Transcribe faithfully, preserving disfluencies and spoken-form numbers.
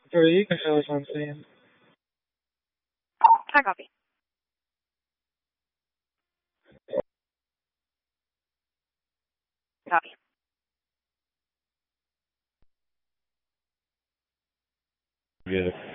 Sorry, you can finish what I'm saying. Hot coffee. Coffee. Yeah.